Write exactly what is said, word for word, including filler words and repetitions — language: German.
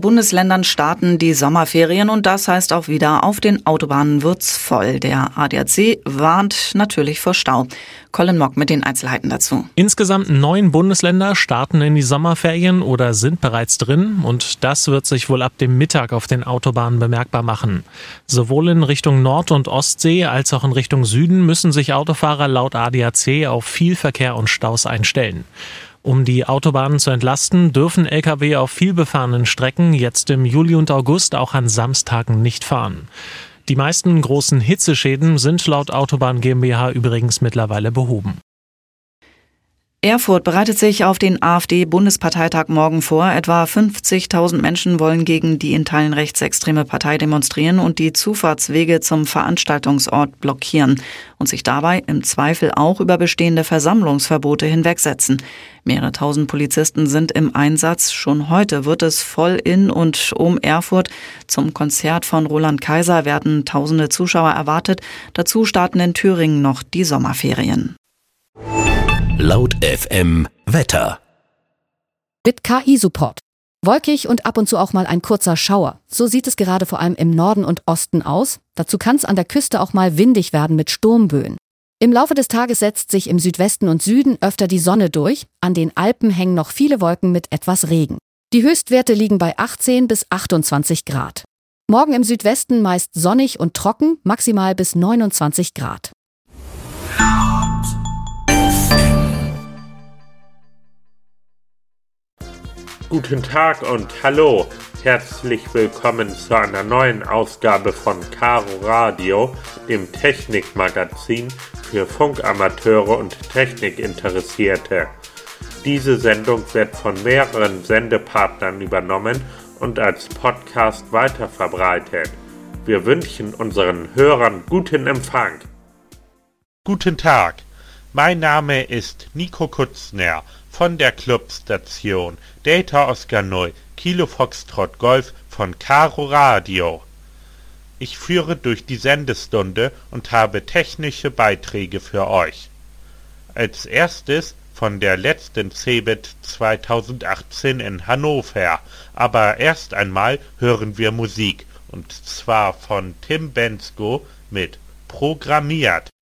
Bundesländern starten die Sommerferien und das heißt auch wieder, auf den Autobahnen wird's voll. Der A D A C warnt natürlich vor Stau. Colin Mock mit den Einzelheiten dazu. Insgesamt neun Bundesländer starten in die Sommerferien oder sind bereits drin und das wird sich wohl ab dem Mittag auf den Autobahnen bemerkbar machen. Sowohl in Richtung Nord- und Ostsee als auch in Richtung Süden müssen sich Autofahrer laut A D A C auf viel Verkehr und Staus einstellen. Um die Autobahnen zu entlasten, dürfen L K W auf vielbefahrenen Strecken jetzt im Juli und August auch an Samstagen nicht fahren. Die meisten großen Hitzeschäden sind laut Autobahn GmbH übrigens mittlerweile behoben. Erfurt bereitet sich auf den AfD-Bundesparteitag morgen vor. Etwa fünfzigtausend Menschen wollen gegen die in Teilen rechtsextreme Partei demonstrieren und die Zufahrtswege zum Veranstaltungsort blockieren und sich dabei im Zweifel auch über bestehende Versammlungsverbote hinwegsetzen. Mehrere tausend Polizisten sind im Einsatz. Schon heute wird es voll in und um Erfurt. Zum Konzert von Roland Kaiser werden tausende Zuschauer erwartet. Dazu starten in Thüringen noch die Sommerferien. Laut F M Wetter. Mit K I-Support. Wolkig und ab und zu auch mal ein kurzer Schauer. So sieht es gerade vor allem im Norden und Osten aus. Dazu kann es an der Küste auch mal windig werden mit Sturmböen. Im Laufe des Tages setzt sich im Südwesten und Süden öfter die Sonne durch. An den Alpen hängen noch viele Wolken mit etwas Regen. Die Höchstwerte liegen bei achtzehn bis achtundzwanzig Grad. Morgen im Südwesten meist sonnig und trocken, maximal bis neunundzwanzig Grad. Guten Tag und hallo, herzlich willkommen zu einer neuen Ausgabe von Caro Radio, dem Technikmagazin für Funkamateure und Technikinteressierte. Diese Sendung wird von mehreren Sendepartnern übernommen und als Podcast weiterverbreitet. Wir wünschen unseren Hörern guten Empfang. Guten Tag, mein Name ist Nico Kutzner von der Clubstation Delta Oscar null Kilo Foxtrot Golf von Caro Radio. Ich führe durch die Sendestunde und habe technische Beiträge für euch. Als erstes von der letzten C B I T zweitausendachtzehn in Hannover, aber erst einmal hören wir Musik, und zwar von Tim Bendzko mit Programmiert.